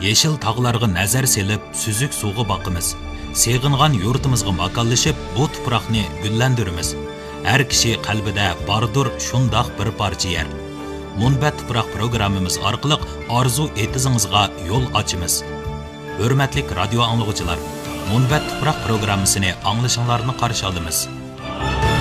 Yeşil tağlarga nazar selip, süzük suğu bakımız. Seğingan yurtimizga makallaşıp, bu tuproqni gullandirimiz. Her kişi qalbida bardur şundaq bir parça yer. Munbat tuproq programmamiz orqali arzu etizingizga yo'l ochamiz. Hurmatli radio anglag'uchilar, Munbat tuproq programmasini anglashinglarni qarshi olamiz.